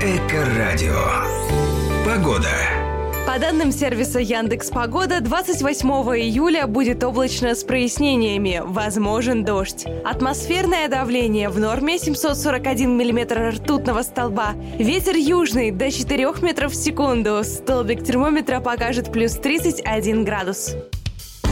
Эко-радио. Погода. По данным сервиса Яндекс.Погода, 28 июля будет облачно с прояснениями, возможен дождь. Атмосферное давление в норме 741 миллиметр ртутного столба. Ветер южный до 4 метров в секунду. Столбик термометра покажет плюс 31 градус.